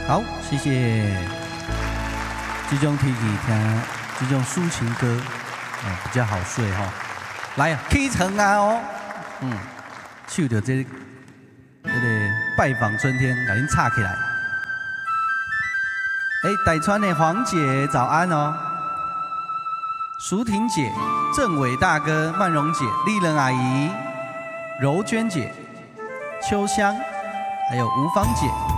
好，谢谢。这种天气听这种抒情歌，比较好睡哈。来啊，起床啊哦，唱着这个拜访春天，把恁插起来。台川的黄姐早安哦，淑婷姐、郑伟大哥、曼荣姐、丽人阿姨、柔娟姐、秋香，还有吴芳姐。